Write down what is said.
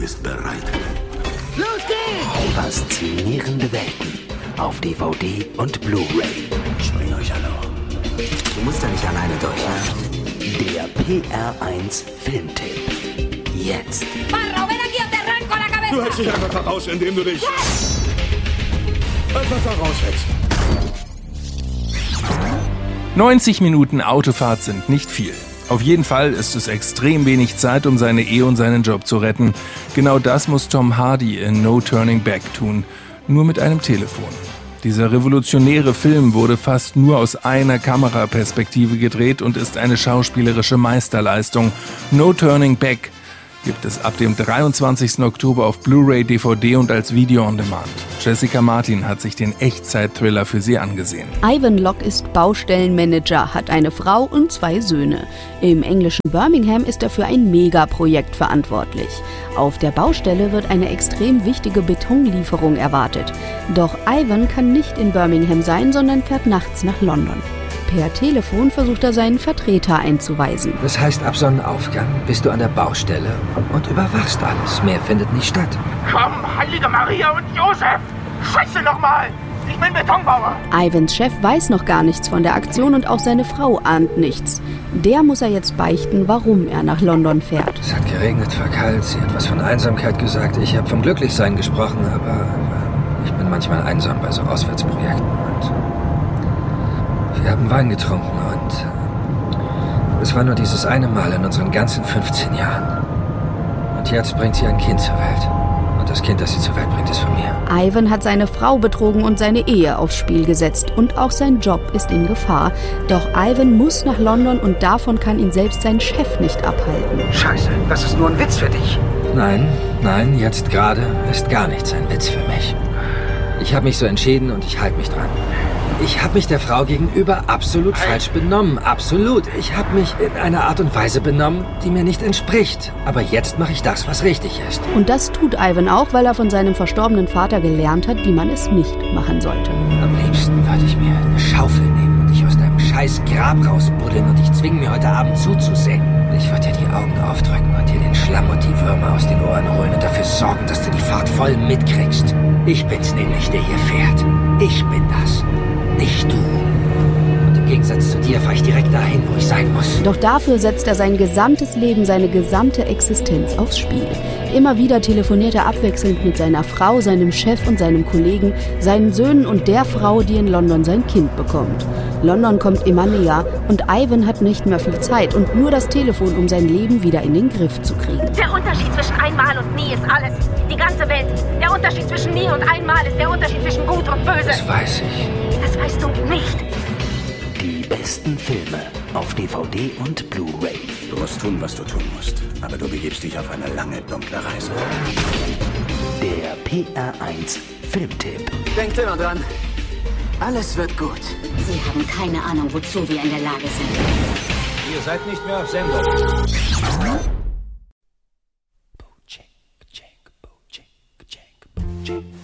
bist bereit. Los geht's! Faszinierende Welten auf DVD und Blu-ray. Spring euch alle um. Du musst da nicht alleine durch. Der PR1 Filmtipp. Jetzt. Du hältst dich einfach raus, indem du dich einfach da raushältst. 90 Minuten Autofahrt sind nicht viel. Auf jeden Fall ist es extrem wenig Zeit, um seine Ehe und seinen Job zu retten. Genau das muss Tom Hardy in No Turning Back tun, nur mit einem Telefon. Dieser revolutionäre Film wurde fast nur aus einer Kameraperspektive gedreht und ist eine schauspielerische Meisterleistung. No Turning Back gibt es ab dem 23. Oktober auf Blu-ray, DVD und als Video on Demand. Jessica Martin hat sich den Echtzeit-Thriller für sie angesehen. Ivan Locke ist Baustellenmanager, hat eine Frau und 2 Söhne. Im englischen Birmingham ist er für ein Megaprojekt verantwortlich. Auf der Baustelle wird eine extrem wichtige Betonlieferung erwartet. Doch Ivan kann nicht in Birmingham sein, sondern fährt nachts nach London. Per Telefon versucht er seinen Vertreter einzuweisen. Das heißt, ab Sonnenaufgang bist du an der Baustelle und überwachst alles. Mehr findet nicht statt. Komm, heilige Maria und Josef! Scheiße nochmal! Ich bin Betonbauer! Ivans Chef weiß noch gar nichts von der Aktion und auch seine Frau ahnt nichts. Der muss er jetzt beichten, warum er nach London fährt. Es hat geregnet, war kalt, sie hat was von Einsamkeit gesagt. Ich habe vom Glücklichsein gesprochen, aber ich bin manchmal einsam bei so Auswärtsprojekten. Und wir haben Wein getrunken und es war nur dieses eine Mal in unseren ganzen 15 Jahren. Und jetzt bringt sie ein Kind zur Welt. Und das Kind, das sie zur Welt bringt, ist von mir. Ivan hat seine Frau betrogen und seine Ehe aufs Spiel gesetzt. Und auch sein Job ist in Gefahr. Doch Ivan muss nach London und davon kann ihn selbst sein Chef nicht abhalten. Scheiße, das ist nur ein Witz für dich. Nein, jetzt gerade ist gar nichts ein Witz für mich. Ich habe mich so entschieden und ich halte mich dran. Ich habe mich der Frau gegenüber absolut falsch benommen. Absolut. Ich habe mich in einer Art und Weise benommen, die mir nicht entspricht. Aber jetzt mache ich das, was richtig ist. Und das tut Ivan auch, weil er von seinem verstorbenen Vater gelernt hat, wie man es nicht machen sollte. Am liebsten würde ich mir eine Schaufel nehmen und dich aus deinem scheiß Grab rausbuddeln und dich zwingen, mir heute Abend zuzusehen. Ich würde dir die Augen aufdrücken und dir den Schlamm und die Würmer aus den Ohren holen und dafür sorgen, dass du die Fahrt voll mitkriegst. Ich bin's nämlich, der hier fährt. Ich bin das. Nicht du. Und im Gegensatz zu dir fahre ich direkt dahin, wo ich sein muss. Doch dafür setzt er sein gesamtes Leben, seine gesamte Existenz aufs Spiel. Immer wieder telefoniert er abwechselnd mit seiner Frau, seinem Chef und seinem Kollegen, seinen Söhnen und der Frau, die in London sein Kind bekommt. London kommt immer näher und Ivan hat nicht mehr viel Zeit und nur das Telefon, um sein Leben wieder in den Griff zu kriegen. Der Unterschied zwischen einmal und nie ist alles. Die ganze Welt. Der Unterschied zwischen nie und einmal ist der Unterschied zwischen gut und böse. Das weiß ich. Das weißt du nicht. Die besten Filme auf DVD und Blu-ray. Du musst tun, was du tun musst. Aber du begibst dich auf eine lange, dunkle Reise. Der PR1 Filmtipp. Denkt immer dran. Alles wird gut. Sie haben keine Ahnung, wozu wir in der Lage sind. Ihr seid nicht mehr auf Sendung.